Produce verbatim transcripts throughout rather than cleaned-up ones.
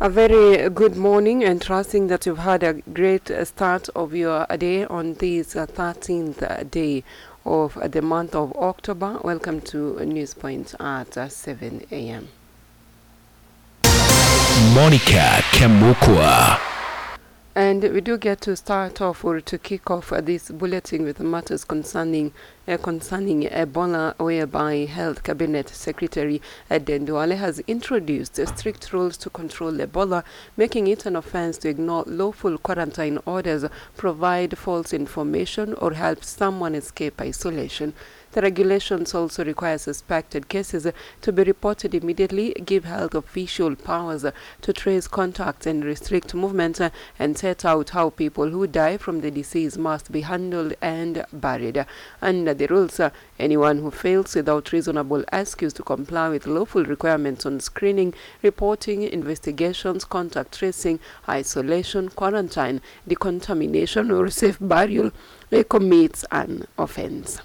A very good morning, and trusting that you've had a great uh, start of your day on this uh, thirteenth uh, day of uh, the month of October. Welcome to Newspoint at uh, seven a m Monica Kemukwa. And we do get to start off or to kick off uh, this bulletin with matters concerning uh, concerning Ebola, whereby Health Cabinet Secretary Aden Duale has introduced uh, strict rules to control Ebola, making it an offense to ignore lawful quarantine orders, provide false information, or help someone escape isolation. The regulations also require suspected cases to be reported immediately, give health official powers to trace contacts and restrict movement, and set out how people who die from the disease must be handled and buried. Under the rules, anyone who fails without reasonable excuse to comply with lawful requirements on screening, reporting, investigations, contact tracing, isolation, quarantine, decontamination, or safe burial commits an offense.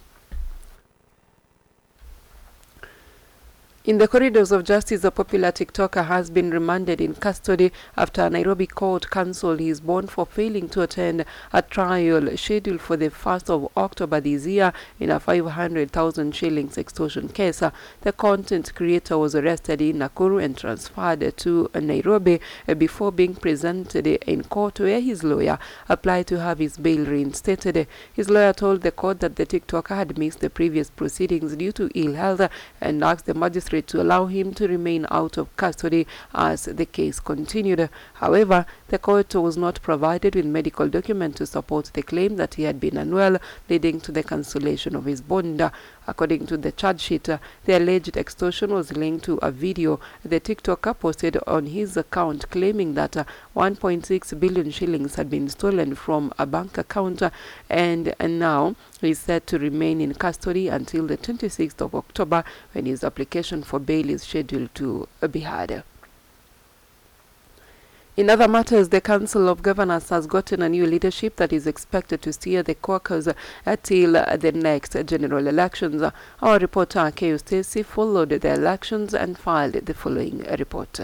In the corridors of justice, a popular TikToker has been remanded in custody after a Nairobi court cancelled his bond for failing to attend a trial scheduled for the first of October this year in a five hundred thousand shillings extortion case. The content creator was arrested in Nakuru and transferred to Nairobi before being presented in court, where his lawyer applied to have his bail reinstated. His lawyer told the court that the TikToker had missed the previous proceedings due to ill health and asked the magistrate to allow him to remain out of custody as the case continued. However, the court was not provided with medical documents to support the claim that he had been unwell, leading to the cancellation of his bond. According to the charge sheet, the alleged extortion was linked to a video the TikToker posted on his account claiming that one point six billion shillings had been stolen from a bank account, and, and now he is set to remain in custody until the twenty-sixth of October, when his application for bail is scheduled to be heard. In other matters, the Council of Governors has gotten a new leadership that is expected to steer the caucus until the next general elections. Our reporter, K U Stacy, followed the elections and filed the following report.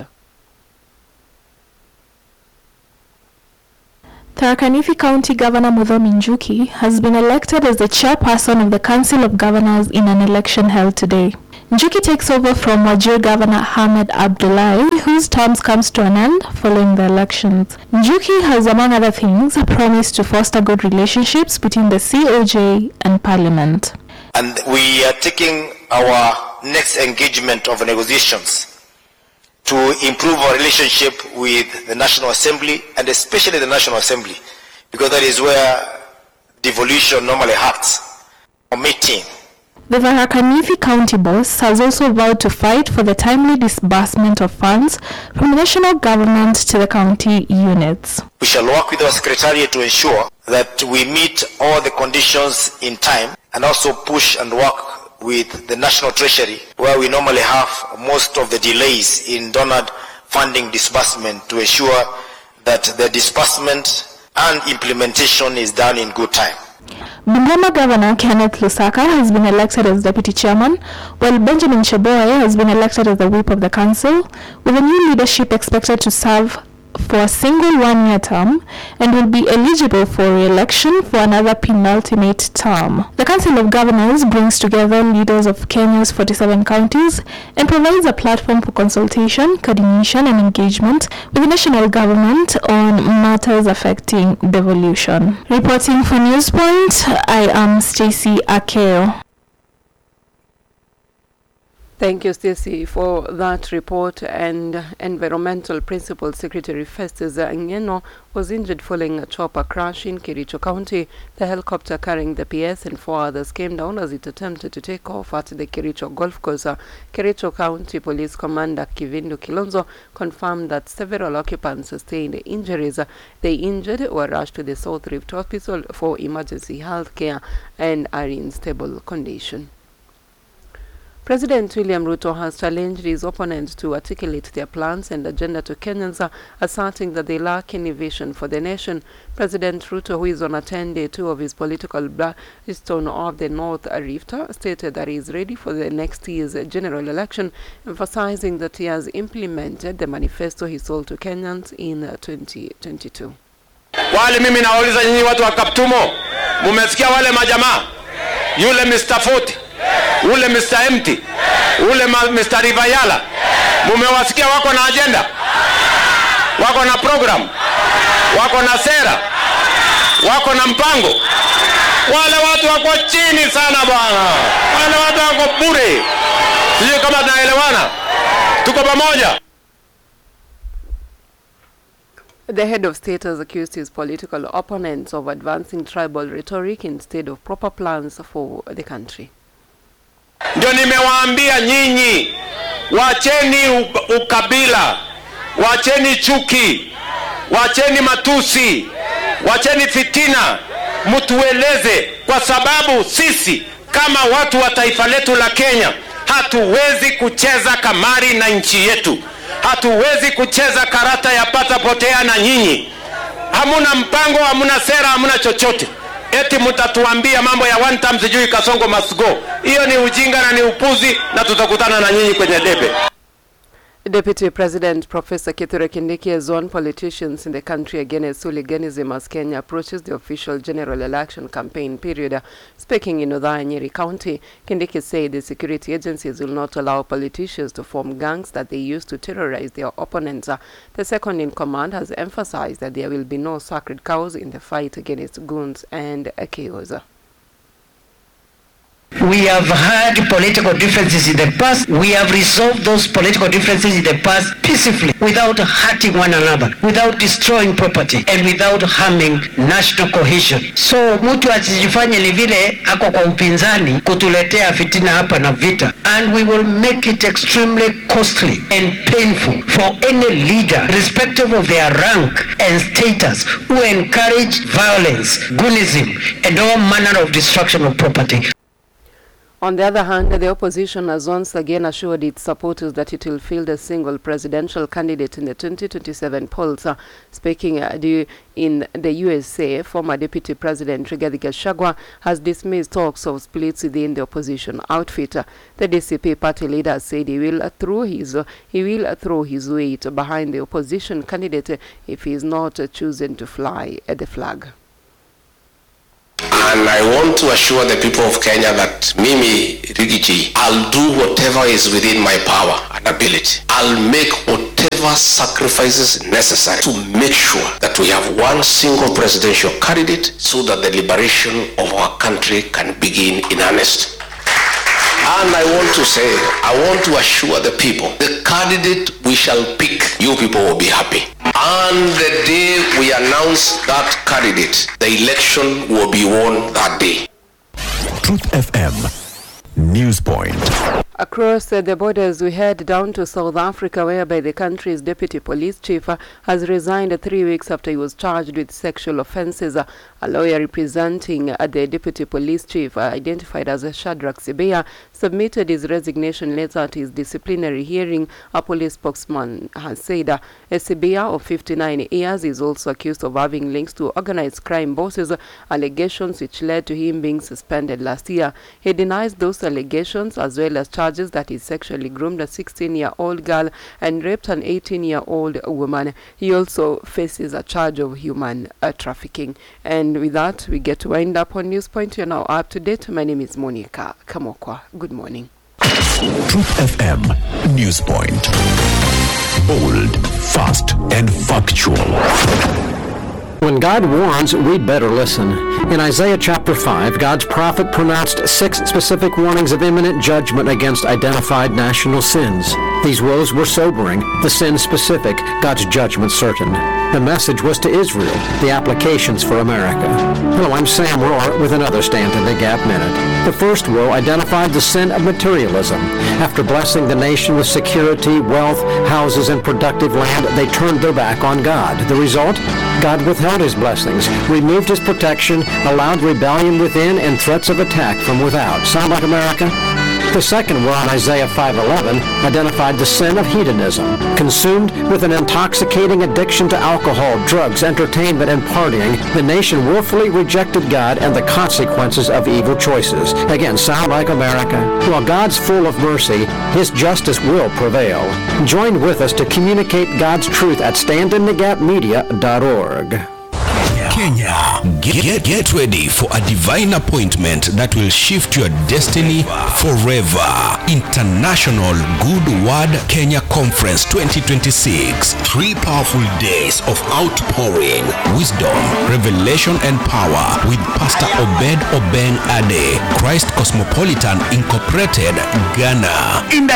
Tharaka Nithi County Governor Muthomi Njuki has been elected as the chairperson of the Council of Governors in an election held today. Njuki takes over from Wajir Governor Ahmed Abdullahi, whose term comes to an end following the elections. Njuki has, among other things, promised to foster good relationships between the C O J and Parliament. And we are taking our next engagement of negotiations to improve our relationship with the National Assembly, and especially the National Assembly, because that is where devolution normally happens, or meeting. The Tharaka Nithi County boss has also vowed to fight for the timely disbursement of funds from the national government to the county units. We shall work with our secretariat to ensure that we meet all the conditions in time, and also push and work with the National Treasury, where we normally have most of the delays in donor funding disbursement, to ensure that the disbursement and implementation is done in good time. Bungoma Governor Kenneth Lusaka has been elected as Deputy Chairman, while Benjamin Cheboe has been elected as the Whip of the Council, with a new leadership expected to serve for a single one-year term and will be eligible for re-election for another penultimate term. The Council of Governors brings together leaders of Kenya's forty-seven counties and provides a platform for consultation, coordination, and engagement with the national government on matters affecting devolution. Reporting for Newspoint, I am Stacey Akeo. Thank you, Stacey, for that report. And Environmental Principal Secretary Festus Ngeno was injured following a chopper crash in Kericho County. The helicopter carrying the P S and four others came down as it attempted to take off at the Kericho Golf Course. Kericho County Police Commander Kivindu Kilonzo confirmed that several occupants sustained injuries. The injured were rushed to the South Rift Hospital for emergency health care and are in stable condition. President William Ruto has challenged his opponents to articulate their plans and agenda to Kenyans, uh, asserting that they lack any vision for the nation. President Ruto, who is on a ten-day tour of his political bastion of the North Rift, stated that he is ready for the next year's general election, emphasizing that he has implemented the manifesto he sold to Kenyans in uh, twenty twenty-two. Wale mimi nauliza nyinyi watu wa Kaptumo, mumesikia wale majamaa? Yule mister Forty, ule mister Empty, ule mister Rivayala, mumewasikia wako na agenda? Wako na program? Wako na sera? Wako na mpango? Wale watu wako chini sana bwana. Wale watu wako bure. Sio kama tunaelewana. Tuko pamoja. The head of state has accused his political opponents of advancing tribal rhetoric instead of proper plans for the country. Ndio nimewaambia nyinyi, wacheni ukabila, wacheni chuki, wacheni matusi, wacheni fitina, mtueleze, kwa sababu sisi kama watu wa taifa letu la Kenya hatuwezi kucheza kamari na nchi yetu. Hatuwezi kucheza karata ya pata potea na nyinyi. Hamuna mpango, hamuna sera, hamuna chochote. Eti mtatuambia mambo ya one time sijui Kasongo must go. Hiyo ni ujinga na ni upuzi, na tutakutana na nyinyi kwenye debe. Deputy President Professor Kithure Kindiki has warned politicians in the country against hooliganism as Kenya approaches the official general election campaign period. Speaking in Othaya Nyeri County, Kindiki said the security agencies will not allow politicians to form gangs that they use to terrorize their opponents. The second in command has emphasized that there will be no sacred cows in the fight against goons and chaos. We have had political differences in the past. We have resolved those political differences in the past peacefully, without hurting one another, without destroying property, and without harming national cohesion. So mtu asijifanye ni vile ako kwa upinzani kutuletea fitina hapa na vita. And we will make it extremely costly and painful for any leader, irrespective of their rank and status, who encourage violence, goonism, and all manner of destruction of property. On the other hand, the opposition has once again assured its supporters that it will field a single presidential candidate in the twenty twenty-seven polls. Uh, speaking uh, in the U S A, former Deputy President Rigathi Gachagua has dismissed talks of splits within the opposition outfit. Uh, the D C P party leader said he will uh, throw his uh, he will uh, throw his weight behind the opposition candidate uh, if he is not uh, chosen to fly uh, the flag. And I want to assure the people of Kenya that Mimi Rigiji, I'll do whatever is within my power and ability. I'll make whatever sacrifices necessary to make sure that we have one single presidential candidate so that the liberation of our country can begin in earnest. And I want to say, I want to assure the people, the candidate we shall pick, you people will be happy. And the day we announce that candidate, the election will be won that day. Truth F M News Point. Across uh, the borders, we head down to South Africa, whereby the country's deputy police chief uh, has resigned uh, three weeks after he was charged with sexual offences. Uh, a lawyer representing uh, the deputy police chief, uh, identified as uh, Shadrach Sibeya, submitted his resignation letter at his disciplinary hearing. A police spokesman has said uh, Sibeya, of fifty-nine years, is also accused of having links to organized crime bosses, uh, allegations which led to him being suspended last year. He denies those allegations, as well as charges that he sexually groomed a sixteen-year-old girl and raped an eighteen-year-old woman. He also faces a charge of human uh, trafficking. And with that, we get to wind up on News Point. You're now up to date. My name is Monica Kamokwa. Good morning. Truth F M News Point. Bold, fast, and factual. When God warns, we'd better listen. In Isaiah chapter five, God's prophet pronounced six specific warnings of imminent judgment against identified national sins. These woes were sobering, the sin specific, God's judgment certain. The message was to Israel, the applications for America. Hello, I'm Sam Rohr with another Stand in the Gap Minute. The first woe identified the sin of materialism. After blessing the nation with security, wealth, houses, and productive land, they turned their back on God. The result? God withheld his blessings, removed his protection, allowed rebellion within, and threats of attack from without. Sound like America? The second were on Isaiah five eleven, identified the sin of hedonism. Consumed with an intoxicating addiction to alcohol, drugs, entertainment, and partying, the nation willfully rejected God and the consequences of evil choices. Again, sound like America? While God's full of mercy, His justice will prevail. Join with us to communicate God's truth at stand in the gap media dot org. Kenya, get, get ready for a divine appointment that will shift your destiny forever. International Good Word Kenya Conference twenty twenty-six. Three powerful days of outpouring, wisdom, revelation, and power with Pastor Obed Obeng Ade, Christ Cosmopolitan Incorporated, Ghana. In the